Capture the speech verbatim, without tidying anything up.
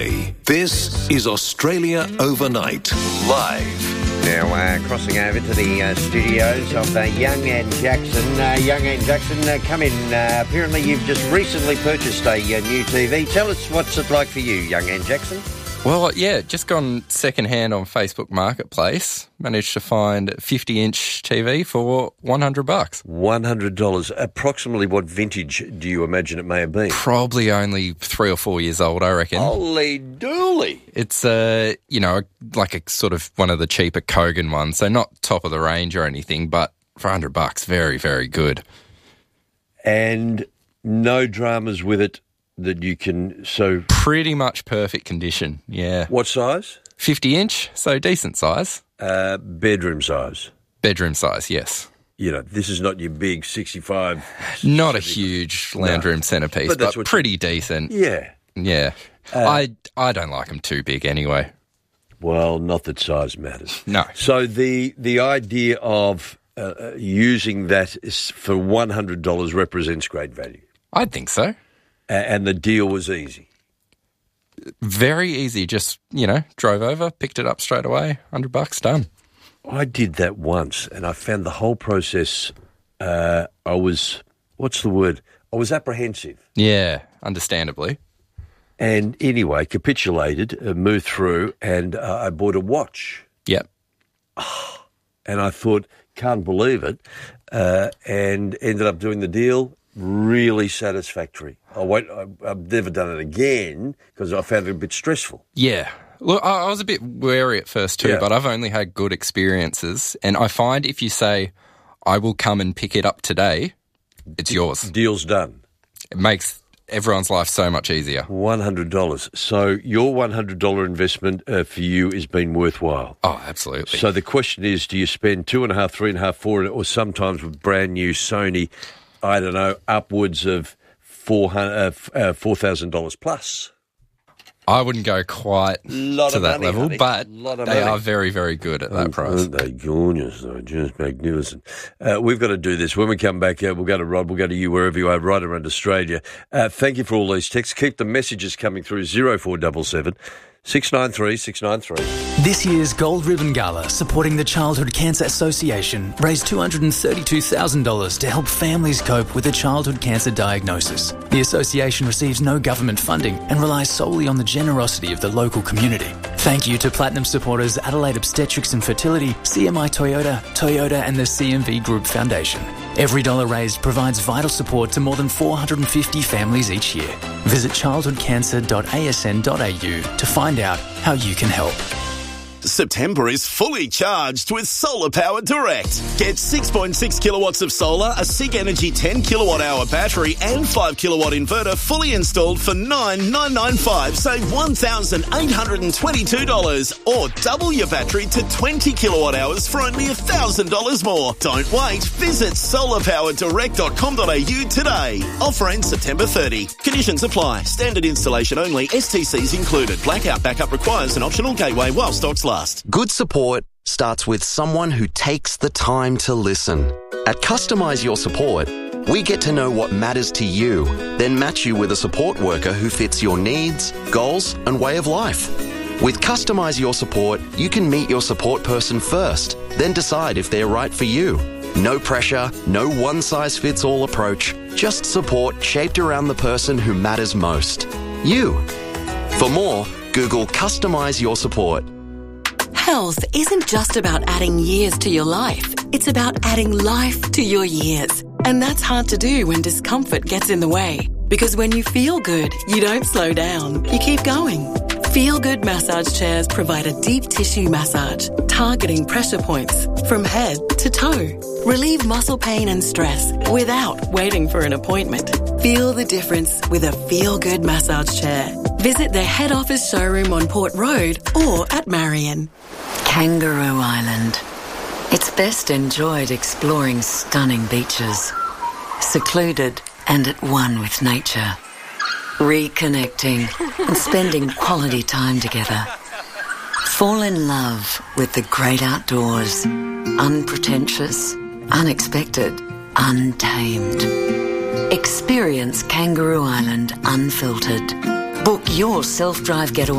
This is Australia Overnight, live. Now, uh, crossing over to the uh, studios of uh, Young and Jackson. Uh, Young and Jackson, uh, come in. Uh, apparently you've just recently purchased a uh, new T V. Tell us what's it like for you, Young and Jackson? Well, yeah, just gone second-hand on Facebook Marketplace. Managed to find a fifty-inch T V for one hundred bucks. one hundred dollars. Approximately what vintage do you imagine it may have been? Probably only three or four years old, I reckon. Holy dooly. It's, uh, you know, like a sort of one of the cheaper Kogan ones, so not top of the range or anything, but for one hundred bucks, very, very good. And no dramas with it that you can, so... Pretty much perfect condition, yeah. What size? fifty-inch, so decent size. Uh, bedroom size? Bedroom size, yes. You know, this is not your big sixty-five... Not a huge lounge room centrepiece, but, that's but pretty you... decent. Yeah. Yeah. Uh, I, I don't like them too big anyway. Well, not that size matters. No. So the, the idea of uh, using that is for one hundred dollars represents great value? I think so. And the deal was easy? Very easy. Just, you know, drove over, picked it up straight away, one hundred bucks, done. I did that once, and I found the whole process, uh, I was, what's the word? I was apprehensive. Yeah, understandably. And anyway, capitulated, uh, moved through, and uh, I bought a watch. Yep. Oh, and I thought, can't believe it, uh, and ended up doing the deal. Really satisfactory. I won't, I've never done it again because I found it a bit stressful. Yeah. Look, I was a bit wary at first too, yeah. but I've only had good experiences. And I find if you say, I will come and pick it up today, it's yours. Deal's done. It makes everyone's life so much easier. one hundred dollars. So your one hundred dollars investment uh, for you has been worthwhile. Oh, absolutely. So the question is, do you spend two and a half, three and a half, four, or sometimes with brand new Sony, I don't know, upwards of four thousand dollars plus? I wouldn't go quite lot to of that money, level, honey. but Lot of they money. are very, very good at that oh, price. Aren't they gorgeous, though? Just magnificent. Uh, we've got to do this. When we come back, uh, we'll go to Rod, we'll go to you, wherever you are, right around Australia. Uh, thank you for all these texts. Keep the messages coming through, zero four seven seven, six nine three, six nine three. This year's Gold Ribbon Gala, supporting the Childhood Cancer Association, raised two hundred thirty-two thousand dollars to help families cope with a childhood cancer diagnosis. The association receives no government funding and relies solely on the generosity of the local community. Thank you to Platinum supporters Adelaide Obstetrics and Fertility, C M I Toyota, Toyota and the C M V Group Foundation. Every dollar raised provides vital support to more than four hundred fifty families each year. Visit childhood cancer dot a s n dot a u to find out how you can help. September is fully charged with Solar Power Direct. Get six point six kilowatts of solar, a SIG Energy ten kilowatt hour battery and five kilowatt inverter fully installed for nine thousand nine hundred ninety-five dollars. Save one thousand eight hundred twenty-two dollars or double your battery to twenty kilowatt hours for only one thousand dollars more. Don't wait. Visit solar power direct dot com dot a u today. Offer ends September thirtieth. Conditions apply. Standard installation only. S T Cs included. Blackout backup requires an optional gateway while stocks last. Good support starts with someone who takes the time to listen. At Customise Your Support, we get to know what matters to you, then match you with a support worker who fits your needs, goals, and way of life. With Customise Your Support, you can meet your support person first, then decide if they're right for you. No pressure, no one-size-fits-all approach, just support shaped around the person who matters most. You. For more, Google Customise Your Support. Health isn't just about adding years to your life. It's about adding life to your years. And that's hard to do when discomfort gets in the way. Because when you feel good, you don't slow down. You keep going. Feel Good massage chairs provide a deep tissue massage, targeting pressure points from head to toe. Relieve muscle pain and stress without waiting for an appointment. Feel the difference with a Feel Good massage chair. Visit their head office showroom on Port Road or at Marion. Kangaroo Island. It's best enjoyed exploring stunning beaches, secluded and at one with nature, reconnecting and spending quality time together. Fall in love with the great outdoors, unpretentious, unexpected, untamed. Experience Kangaroo Island unfiltered. Book your self-drive getaway